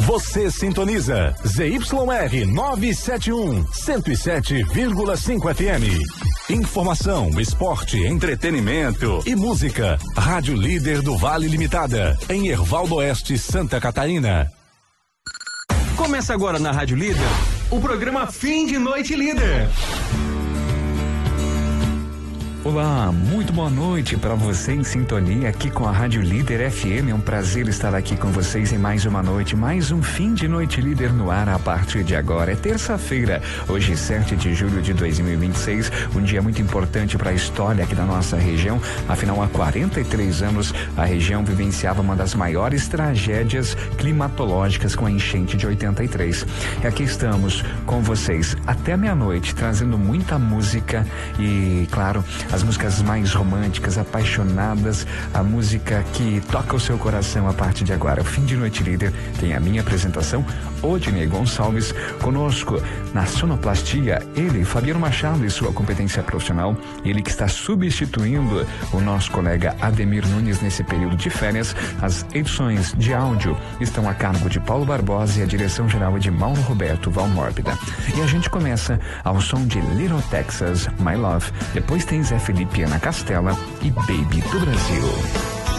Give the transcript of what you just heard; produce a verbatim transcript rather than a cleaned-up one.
Você sintoniza Z Y R novecentos e setenta e um, cento e sete vírgula cinco F M. Informação, esporte, entretenimento e música. Rádio Líder do Vale Limitada, em Hervaldo Oeste, Santa Catarina. Começa agora na Rádio Líder o programa Fim de Noite Líder. Olá, muito boa noite para você em sintonia aqui com a Rádio Líder F M. É um prazer estar aqui com vocês em mais uma noite, mais um Fim de Noite Líder no ar a partir de agora. É terça-feira, hoje sete de julho de dois mil e vinte e seis, um dia muito importante para a história aqui da nossa região. Afinal, há quarenta e três anos, a região vivenciava uma das maiores tragédias climatológicas com a enchente de oitenta e três. E aqui estamos com vocês até meia-noite, trazendo muita música e, claro, as músicas mais românticas, apaixonadas, a música que toca o seu coração a partir de agora. O Fim de Noite Líder tem a minha apresentação, Odinei Gonçalves, conosco na sonoplastia, ele, Fabiano Machado, e sua competência profissional, ele que está substituindo o nosso colega Ademir Nunes nesse período de férias. As edições de áudio estão a cargo de Paulo Barbosa e a direção geral é de Mauro Roberto Valmórbida. E a gente começa ao som de Little Texas, My Love, depois tem Zé Felipe, Ana Castela e Baby do Brasil.